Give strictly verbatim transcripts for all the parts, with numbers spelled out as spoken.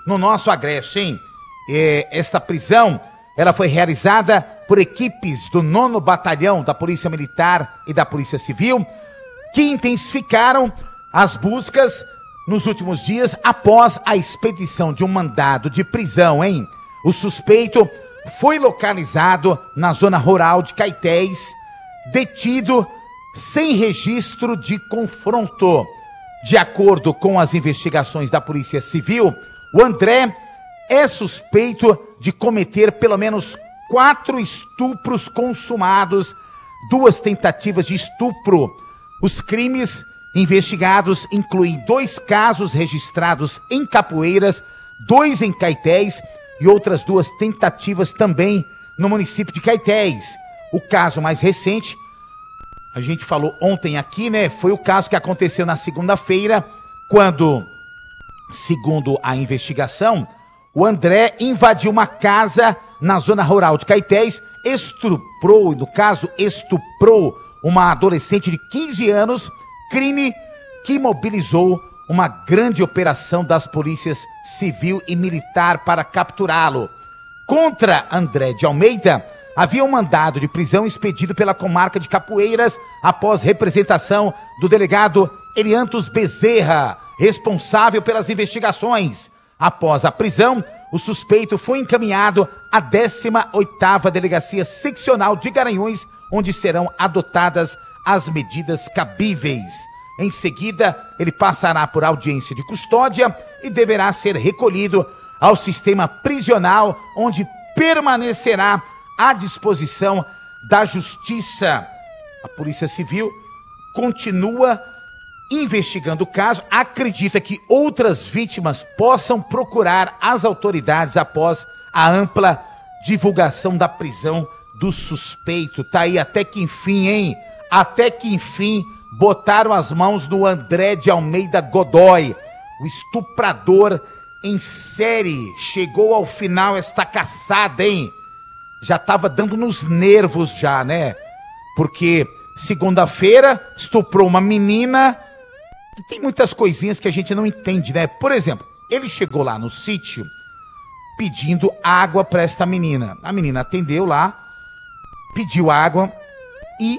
no nosso Agreste, hein? É, esta prisão, ela foi realizada por equipes do nono Batalhão da Polícia Militar e da Polícia Civil, que intensificaram as buscas nos últimos dias após a expedição de um mandado de prisão, hein? O suspeito foi localizado na zona rural de Caetés, detido sem registro de confronto. De acordo com as investigações da Polícia Civil, o André é suspeito de cometer pelo menos quatro estupros consumados, duas tentativas de estupro. Os crimes investigados incluem dois casos registrados em Capoeiras, dois em Caetés e outras duas tentativas também no município de Caetés. O caso mais recente, a gente falou ontem aqui, né? Foi o caso que aconteceu na segunda-feira, quando, segundo a investigação, o André invadiu uma casa na zona rural de Caetés, estuprou, no caso, estuprou uma adolescente de quinze anos, crime que mobilizou uma grande operação das polícias civil e militar para capturá-lo. Contra André de Almeida, havia um mandado de prisão expedido pela comarca de Capoeiras após representação do delegado Eliantos Bezerra, responsável pelas investigações. Após a prisão, o suspeito foi encaminhado à décima oitava Delegacia Seccional de Garanhuns, onde serão adotadas as medidas cabíveis. Em seguida, ele passará por audiência de custódia e deverá ser recolhido ao sistema prisional, onde permanecerá à disposição da Justiça. A Polícia Civil continua investigando o caso, acredita que outras vítimas possam procurar as autoridades após a ampla divulgação da prisão do suspeito. Tá aí, até que enfim, hein? Até que enfim botaram as mãos no André de Almeida Godoy, o estuprador em série. Chegou ao final esta caçada, hein? Já tava dando nos nervos já, né? Porque segunda-feira estuprou uma menina. E tem muitas coisinhas que a gente não entende, né? Por exemplo, ele chegou lá no sítio pedindo água para esta menina. A menina atendeu lá, pediu água e,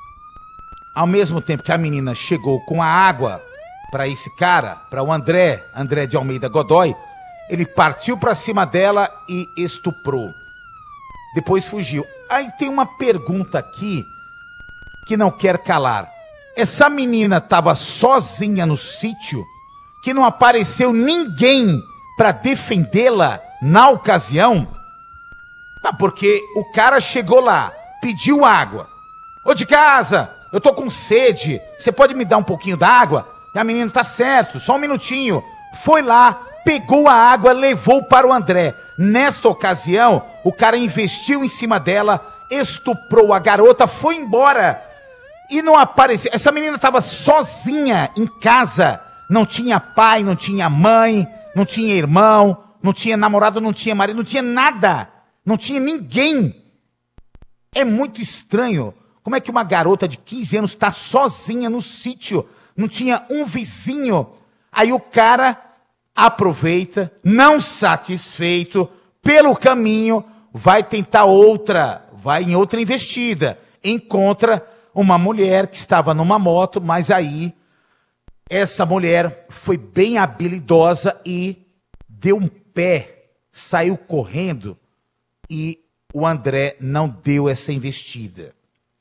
ao mesmo tempo que a menina chegou com a água para esse cara, para o André, André de Almeida Godoy, ele partiu para cima dela e estuprou. Depois fugiu. Aí tem uma pergunta aqui que não quer calar. Essa menina estava sozinha no sítio, que não apareceu ninguém para defendê-la na ocasião? Não, porque o cara chegou lá, pediu água. Ô de casa, eu tô com sede, você pode me dar um pouquinho d'água? E a menina, tá certo, só um minutinho. Foi lá, pegou a água, levou para o André. Nesta ocasião, o cara investiu em cima dela, estuprou a garota, foi embora. E não apareceu. Essa menina estava sozinha em casa. Não tinha pai, não tinha mãe, não tinha irmão, não tinha namorado, não tinha marido, não tinha nada. Não tinha ninguém. É muito estranho. Como é que uma garota de quinze anos está sozinha no sítio? Não tinha um vizinho. Aí o cara aproveita, não satisfeito, pelo caminho, vai tentar outra, vai em outra investida. Encontra uma mulher que estava numa moto, mas aí essa mulher foi bem habilidosa e deu um pé, saiu correndo e o André não deu essa investida.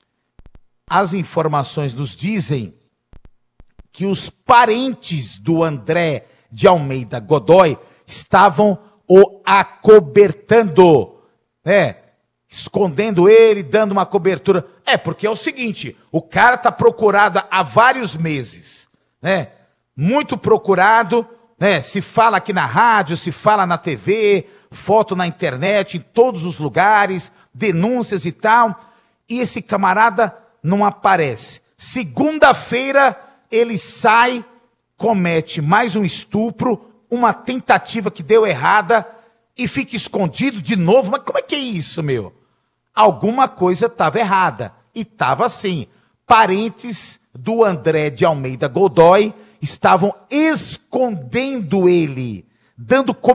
As informações nos dizem que os parentes do André de Almeida Godoy estavam o acobertando, né? Escondendo ele, dando uma cobertura. É, porque é o seguinte, o cara tá procurado há vários meses, né? Muito procurado, né? Se fala aqui na rádio, se fala na T V, foto na internet, em todos os lugares, denúncias e tal. E esse camarada não aparece. Segunda-feira ele sai, comete mais um estupro, uma tentativa que deu errada e fica escondido de novo. Mas como é que é isso, meu? Alguma coisa estava errada. E estava assim. Parentes do André de Almeida Godoy estavam escondendo ele, dando cobertura.